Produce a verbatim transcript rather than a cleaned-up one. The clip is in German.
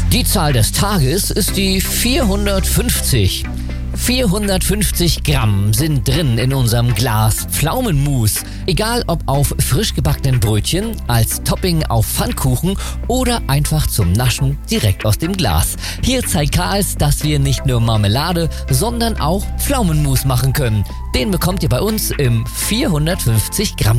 Die Zahl des Tages ist die vierhundertfünfzig. vierhundertfünfzig Gramm sind drin in unserem Glas Pflaumenmus. Egal ob auf frisch gebackenen Brötchen, als Topping auf Pfannkuchen oder einfach zum Naschen direkt aus dem Glas. Hier zeigt Karls, dass wir nicht nur Marmelade, sondern auch Pflaumenmus machen können. Den bekommt ihr bei uns im vierhundertfünfzig Gramm